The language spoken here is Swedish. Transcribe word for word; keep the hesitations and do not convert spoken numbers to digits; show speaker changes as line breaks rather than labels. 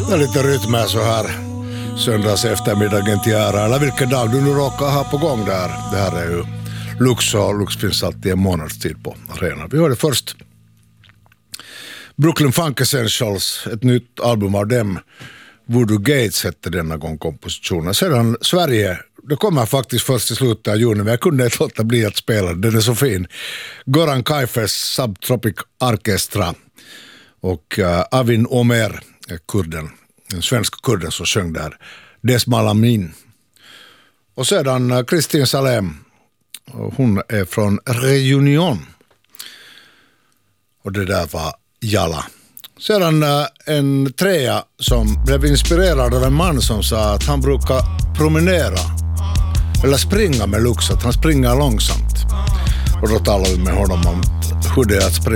Ja, lite rytmer så här söndags eftermiddagen till ära, eller vilken dag du nu råkar ha på gång där. Det här är ju Lux, och Lux finns alltid en månads tid på arenan. Vi hörde först Brooklyn Funk Essentials, ett nytt album av dem. Voodoo Gates hette denna gång kompositionen. Sedan Sverige, det kommer faktiskt först i slutet av juni, men jag kunde inte låta bli att spela. Den är så fin. Goran Kaifes Subtropic Orchestra och uh, Avin Omer, kurden, en svensk kurden som sjöng där, Desmalamin. Och sedan uh, Kristin Salem, och hon är från Reunion. Och det där var Jala. Sedan uh, en trea som blev inspirerad av en man som sa att han brukar promenera eller springa med Lux, att han springer långsamt. Och då talar vi med honom om hur det är att springa